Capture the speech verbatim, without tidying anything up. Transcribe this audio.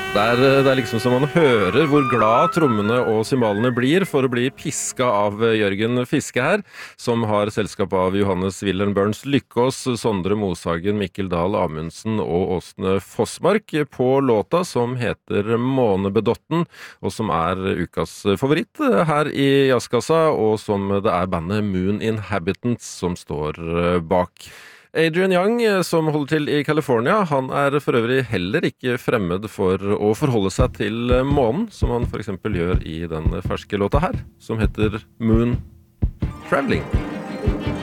Det er, det er liksom som man hører hvor glad trommene og symbalene blir for å bli piska av Jørgen Fiske her, som har selskap av Johannes Wilhelm Burns Lykkås, Sondre Moshagen, Mikkel Dahl Amundsen og Åsne Fossmark på låta som heter Månebedotten, og som er ukas favoritt her i Jazzkassa, og som det er bandet Moon Inhabitants som står bak. Adrian Young, som holder til i California, han er for øvrig heller ikke fremmed for å forholde seg til månen, som han for eksempel gjør i den ferske låta her, som heter Moon Traveling.